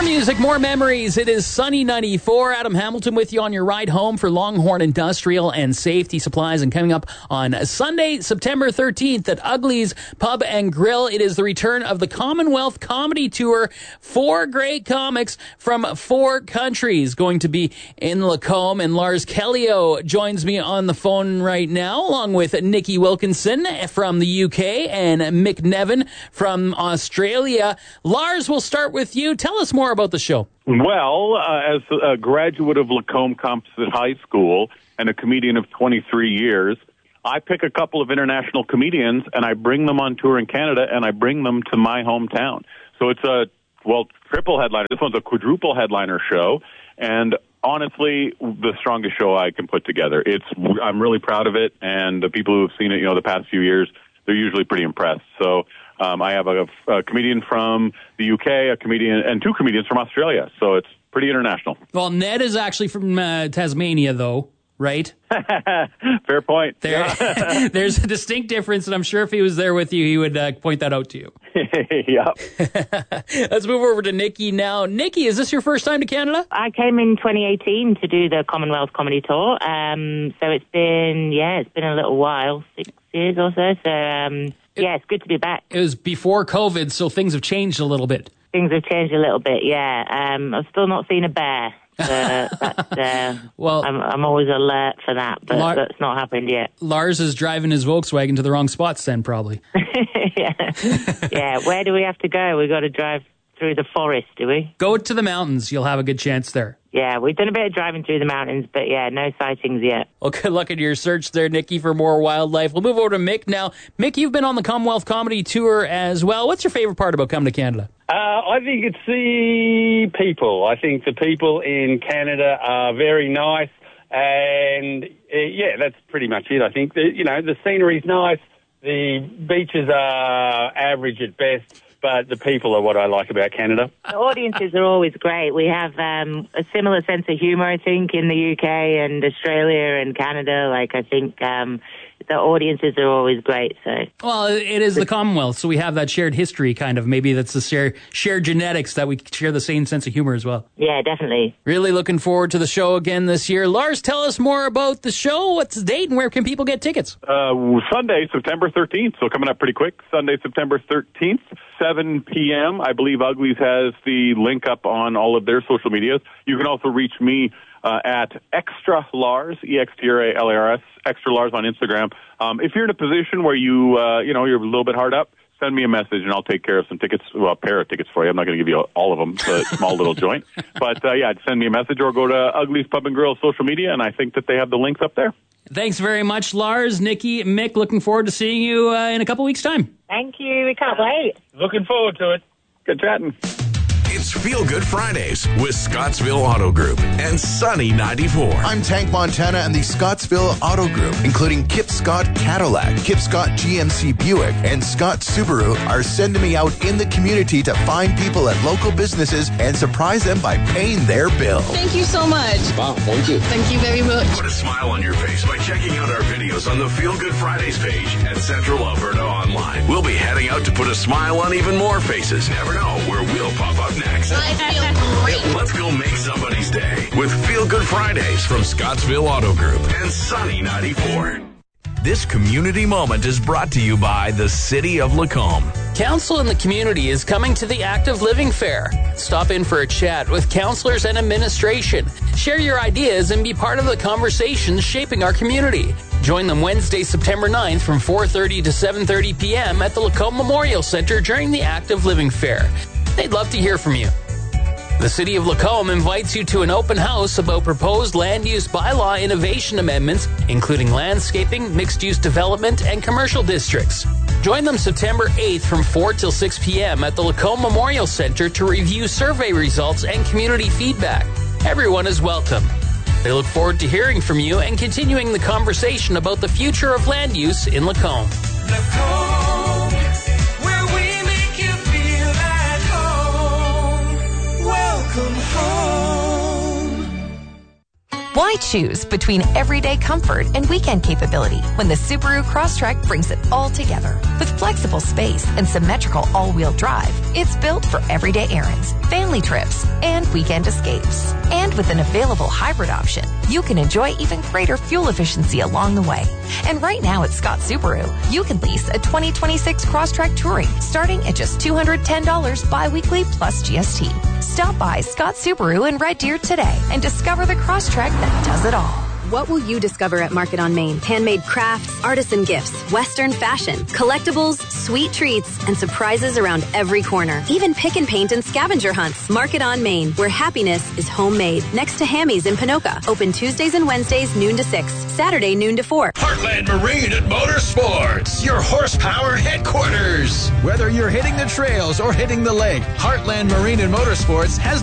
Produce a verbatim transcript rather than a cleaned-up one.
music, more memories. It is Sunny ninety-four. Adam Hamilton with you on your ride home for Longhorn Industrial and Safety Supplies. And coming up on Sunday, September thirteenth at Ugly's Pub and Grill, it is the return of the Commonwealth Comedy Tour. Four great comics from four countries going to be in Lacombe. And Lars Kellio joins me on the phone right now, along with Nikki Wilkinson from the U K and Mick Nevin from Australia. Lars, we'll start with you. Tell us more about the show. Well, uh, as a graduate of Lacombe Composite High School and a comedian of twenty-three years, I pick a couple of international comedians and I bring them on tour in Canada and I bring them to my hometown. So it's a, well, triple headliner. This one's a quadruple headliner show. And honestly, the strongest show I can put together. It's, I'm really proud of it. And the people who have seen it, you know, the past few years, they're usually pretty impressed. So um, I have a, a comedian from the U K, a comedian, and two comedians from Australia. So it's pretty international. Well, Ned is actually from uh, Tasmania, though, right? Fair point. There, yeah. There's a distinct difference, and I'm sure if he was there with you, he would uh, point that out to you. Yeah. Let's move over to Nikki now. Nikki, is this your first time to Canada? I came in twenty eighteen to do the Commonwealth Comedy Tour. Um, so it's been, yeah, it's been a little while, six years or so. So, um, yeah, it's good to be back. It was before COVID, so things have changed a little bit. Things have changed a little bit, yeah. Um, I've still not seen a bear. Uh, that's, uh, well, I'm, I'm always alert for that, but Lar- that's not happened yet. Lars is driving his Volkswagen to the wrong spots then, probably. yeah. yeah, where do we have to go? We've got to drive through the forest, do we? Go to the mountains. You'll have a good chance there. Yeah, we've done a bit of driving through the mountains, but yeah, no sightings yet. Well, good luck in your search there, Nikki, for more wildlife. We'll move over to Mick now. Mick, you've been on the Commonwealth Comedy Tour as well. What's your favorite part about coming to Canada? Uh, I think it's the people. I think the people in Canada are very nice, and uh, yeah, that's pretty much it. I think the, you know the scenery's nice, the beaches are average at best, but the people are what I like about Canada. The audiences are always great. We have um, a similar sense of humour, I think, in the U K and Australia and Canada. Like, I think um, the audiences are always great. So, well, it is the Commonwealth, so we have that shared history, kind of. Maybe that's the share, shared genetics that we share the same sense of humour as well. Yeah, definitely. Really looking forward to the show again this year. Lars, tell us more about the show. What's the date and where can people get tickets? Uh, Sunday, September thirteenth, so coming up pretty quick. Sunday, September thirteenth, seven p.m. I believe Ugly's has the link up on all of their social medias. You can also reach me uh, at Extra Lars, E X T R A L A R S, Extra Lars on Instagram. Um, if you're in a position where you, uh, you know, you're a little bit hard up, send me a message and I'll take care of some tickets, well, a pair of tickets for you. I'm not going to give you all of them. It's a small little joint. But, uh, yeah, send me a message or go to Ugly's Pub and Grill social media, and I think that they have the links up there. Thanks very much, Lars, Nikki, Mick. Looking forward to seeing you uh, in a couple weeks' time. Thank you. We can't wait. Looking forward to it. Good chatting. It's Feel Good Fridays with Scottsville Auto Group and Sunny ninety-four. I'm Tank Montana and the Scottsville Auto Group, including Kip Scott Cadillac, Kip Scott G M C Buick, and Scott Subaru, are sending me out in the community to find people at local businesses and surprise them by paying their bill. Thank you so much. Wow, thank you. Thank you very much. Put a smile on your face by checking out our videos on the Feel Good Fridays page at Central Alberta Online. We'll be heading out to put a smile on even more faces. Never know where we'll pop up next. I feel great. Let's go make somebody's day with Feel Good Fridays from Scottsville Auto Group and Sunny ninety-four. This community moment is brought to you by the City of Lacombe. Council in the community is coming to the Active Living Fair. Stop in for a chat with counselors and administration. Share your ideas and be part of the conversations shaping our community. Join them Wednesday, September ninth from four thirty to seven thirty p.m. at the Lacombe Memorial Centre during the Active Living Fair. They'd love to hear from you. The City of Lacombe invites you to an open house about proposed land use bylaw innovation amendments, including landscaping, mixed-use development, and commercial districts. Join them September eighth from four till six p.m. at the Lacombe Memorial Centre to review survey results and community feedback. Everyone is welcome. They look forward to hearing from you and continuing the conversation about the future of land use in Lacombe. Lacombe, where we make you feel at home. Welcome home. Why choose between everyday comfort and weekend capability when the Subaru Crosstrek brings it all together? With flexible space and symmetrical all-wheel drive, it's built for everyday errands, family trips, and weekend escapes. And with an available hybrid option, you can enjoy even greater fuel efficiency along the way. And right now at Scott Subaru, you can lease a twenty twenty-six Crosstrek Touring starting at just two hundred ten dollars bi-weekly plus G S T. Stop by Scott Subaru in Red Deer today and discover the Crosstrek that does it all. What will you discover at Market on Main? Handmade crafts, artisan gifts, Western fashion, collectibles, sweet treats, and surprises around every corner. Even pick and paint and scavenger hunts. Market on Main, where happiness is homemade. Next to Hammy's in Pinoca. Open Tuesdays and Wednesdays, noon to six. Saturday, noon to four. Heartland Marine and Motorsports, your horsepower headquarters. Whether you're hitting the trails or hitting the lake, Heartland Marine and Motorsports has